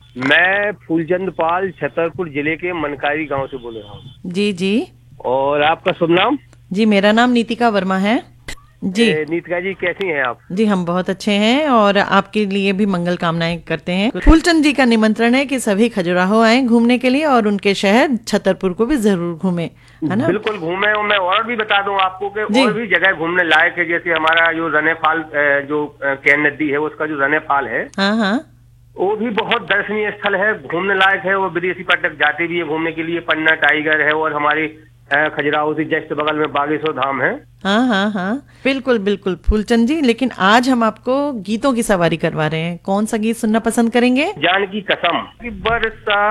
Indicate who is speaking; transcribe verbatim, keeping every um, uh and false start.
Speaker 1: मैं फूलचंद पाल छतरपुर जिले के मनकारी गांव से बोल रहा हूँ।
Speaker 2: जी जी।
Speaker 1: और आपका शुभ नाम?
Speaker 2: जी मेरा नाम नीतिका वर्मा है। जी
Speaker 1: ए, नीतिका जी कैसी हैं आप?
Speaker 2: जी हम बहुत अच्छे हैं और आपके लिए भी मंगल कामनाएं करते हैं। फूलचंद जी का निमंत्रण है कि सभी खजुराहो आए घूमने के लिए और उनके शहर छतरपुर को भी जरूर घूमे, है ना?
Speaker 1: बिल्कुल घूमे। और मैं और भी बता दूं आपको कि
Speaker 2: जी।
Speaker 1: और भी जगह घूमने लायक है, जैसे हमारा जो रने फाल अ, जो अ, कैन नदी है उसका जो रने फाल है
Speaker 2: हाँ हाँ।
Speaker 1: वो भी बहुत दर्शनीय स्थल है, घूमने लायक है। वो विदेशी पर्यटक जाते भी है घूमने के लिए। पन्ना टाइगर है और हमारे अ, खजुराहो से जस्ट बगल में बागेश्वर धाम है।
Speaker 2: हाँ हाँ हाँ बिल्कुल बिल्कुल फूलचंद जी, लेकिन आज हम आपको गीतों की सवारी करवा रहे हैं। कौन सा गीत सुनना पसंद करेंगे?
Speaker 1: जान की कसम की बरसा